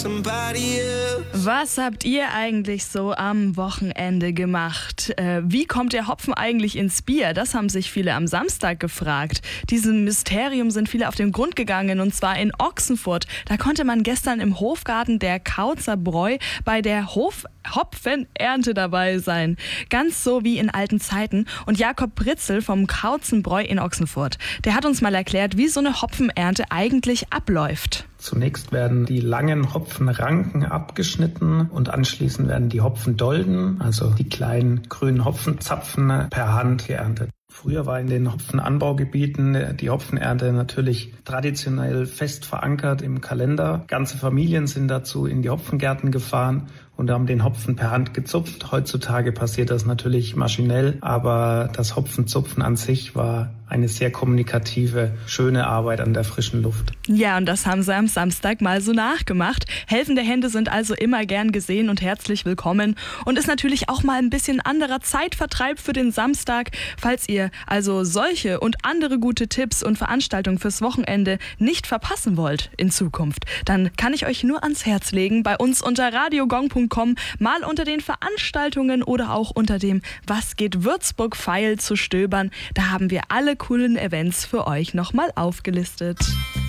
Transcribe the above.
Was habt ihr eigentlich so am Wochenende gemacht? Wie kommt der Hopfen eigentlich ins Bier? Das haben sich viele am Samstag gefragt. Diesem Mysterium sind viele auf den Grund gegangen, und zwar in Ochsenfurt. Da konnte man gestern im Hofgarten der Kautzer Bräu bei der Hopfenernte dabei sein. Ganz so wie in alten Zeiten. Und Jakob Britzel vom Kauzenbräu in Ochsenfurt, der hat uns mal erklärt, wie so eine Hopfenernte eigentlich abläuft. Zunächst werden die langen Hopfenranken abgeschnitten und anschließend werden die Hopfendolden, also die kleinen grünen Hopfenzapfen, per Hand geerntet. Früher war in den Hopfenanbaugebieten die Hopfenernte natürlich traditionell fest verankert im Kalender. Ganze Familien sind dazu in die Hopfengärten gefahren und haben den Hopfen per Hand gezupft. Heutzutage passiert das natürlich maschinell, aber das Hopfenzupfen an sich war eine sehr kommunikative, schöne Arbeit an der frischen Luft. Ja, und das haben sie am Samstag mal so nachgemacht. Helfende Hände sind also immer gern gesehen und herzlich willkommen und ist natürlich auch mal ein bisschen anderer Zeitvertreib für den Samstag. Falls ihr also solche und andere gute Tipps und Veranstaltungen fürs Wochenende nicht verpassen wollt in Zukunft, dann kann ich euch nur ans Herz legen, bei uns unter radiogong.com mal unter den Veranstaltungen oder auch unter dem Was geht Würzburg-Pfeil zu stöbern. Da haben wir alle coolen Events für euch nochmal aufgelistet.